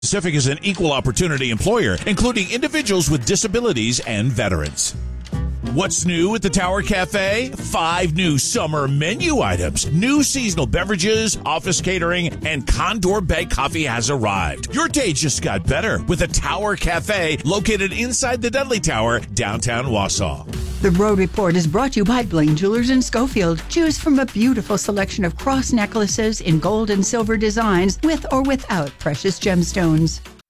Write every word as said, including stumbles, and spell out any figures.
Pacific is an equal opportunity employer, including individuals with disabilities and veterans. What's new at the Tower Cafe? Five new summer menu items, new seasonal beverages, office catering, and Condor Bay coffee has arrived. Your day just got better with the Tower Cafe located inside the Dudley Tower, downtown Wausau. The Road Report is brought to you by Blaine Jewelers in Schofield. Choose from a beautiful selection of cross necklaces in gold and silver designs with or without precious gemstones.